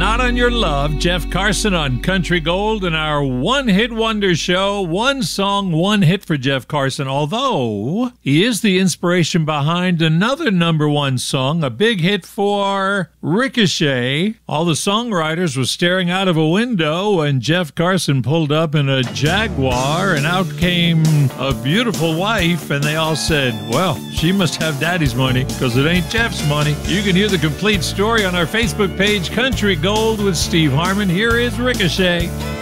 Not on Your Love, Jeff Carson on Country Gold, and our one-hit wonder show. One song, one hit for Jeff Carson, although he is the inspiration behind another number one song, a big hit for Ricochet. All the songwriters were staring out of a window when Jeff Carson pulled up in a Jaguar, and out came a beautiful wife, and they all said, well, she must have daddy's money, because it ain't Jeff's money. You can hear the complete story on our Facebook page, Country Gold with Steve Harmon. Here is Ricochet.